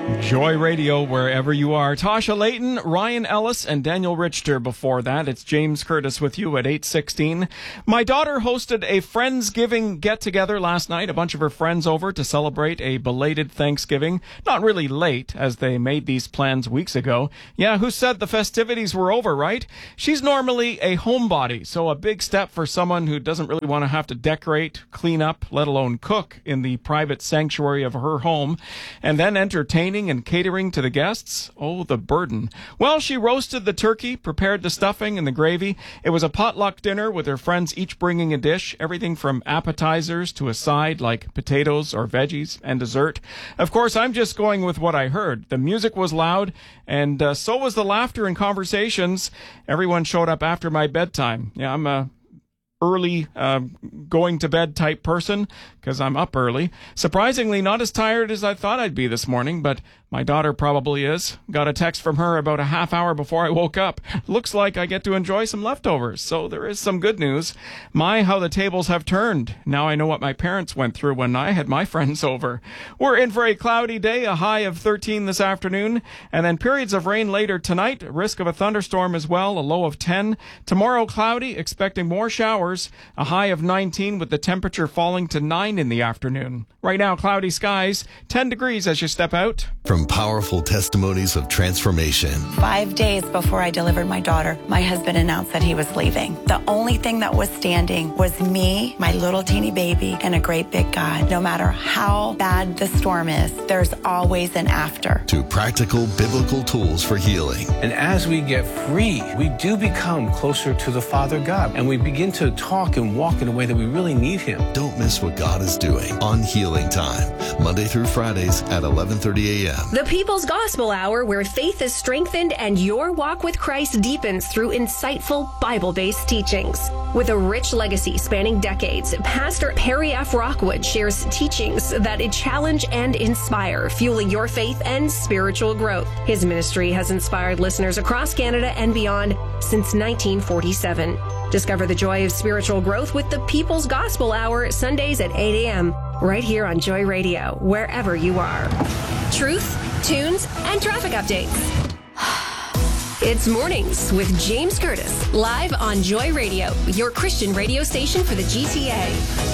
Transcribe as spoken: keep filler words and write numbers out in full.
Joy Radio, wherever you are. Tasha Layton, Ryan Ellis, and Daniel Richter before that. It's James Curtis with you at eight sixteen. My daughter hosted a Friendsgiving get-together last night. A bunch of her friends over to celebrate a belated Thanksgiving. Not really late, as they made these plans weeks ago. Yeah, who said the festivities were over, right? She's normally a homebody, so a big step for someone who doesn't really want to have to decorate, clean up, let alone cook in the private sanctuary of her home, and then entertaining and catering to the guests. Oh, the burden. Well, she roasted the turkey, prepared the stuffing and the gravy. It was a potluck dinner with her friends each bringing a dish, everything from appetizers to a side like potatoes or veggies and dessert. Of course, I'm just going with what I heard. The music was loud, and uh, so was the laughter and conversations. Everyone showed up after my bedtime. Yeah, I'm a early uh, going to bed type person because I'm up early. Surprisingly, not as tired as I thought I'd be this morning, but my daughter probably is. Got a text from her about a half hour before I woke up. Looks like I get to enjoy some leftovers, so there is some good news. My, how the tables have turned. Now I know what my parents went through when I had my friends over. We're in for a cloudy day, a high of thirteen this afternoon, and then periods of rain later tonight, risk of a thunderstorm as well, a low of ten. Tomorrow cloudy, expecting more showers, a high of nineteen with the temperature falling to nine in the afternoon. Right now, cloudy skies, ten degrees as you step out. From powerful testimonies of transformation. Five days before I delivered my daughter, my husband announced that he was leaving. The only thing that was standing was me, my little teeny baby, and a great big God. No matter how bad the storm is, there's always an after. To practical biblical tools for healing. And as we get free, we do become closer to the Father God, and we begin to talk and walk in a way that we really need Him. Don't miss what God is doing on Healing Time, Monday through Fridays at eleven thirty a.m. The People's Gospel Hour, where faith is strengthened and your walk with Christ deepens through insightful Bible-based teachings. With a rich legacy spanning decades, Pastor Perry F. Rockwood shares teachings that challenge and inspire, fueling your faith and spiritual growth. His ministry has inspired listeners across Canada and beyond since nineteen forty-seven. Discover the joy of spiritual growth with the People's Gospel Hour, Sundays at eight a.m., right here on Joy Radio, wherever you are. Truth, tunes, and traffic updates. It's Mornings with James Curtis, live on Joy Radio, your Christian radio station for the G T A.